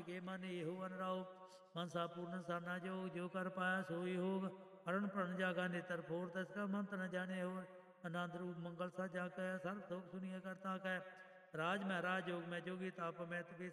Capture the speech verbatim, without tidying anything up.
के मन एहो अनराव मनसा पूर्ण साना जोग जो कर पाया सोई होग अरण प्रण जागा नेत्र फोर तस्का मंत्र न जाने हो आनंद रूप मंगल सा जा कह सर्व सुख सुनिए करता कह राज में राज योग में जोगी ताप में तपी